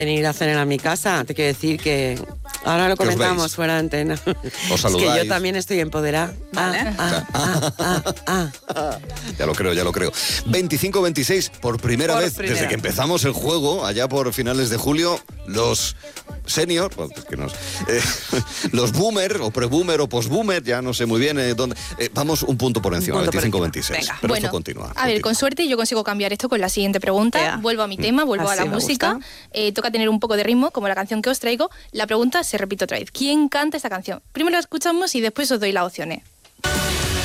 venir a cenar a mi casa. Te quiero decir que ahora lo comentamos fuera de antena. Os saludáis. Es que yo también estoy empoderada. Vale. Ya lo creo. 25-26, por primera vez desde que empezamos el juego, allá por finales de julio, los senior, los boomer o pre-boomer o post-boomer, ya no sé muy bien dónde, vamos un punto por encima, 25-26. Pero esto continúa. A ver, con suerte yo consigo cambiar esto con la siguiente pregunta. Vuelvo a mi tema, vuelvo a la música. Toca tener un poco de ritmo, como la canción que os traigo. La pregunta se repite otra vez. ¿Quién canta esta canción? Primero la escuchamos y después os doy las opciones.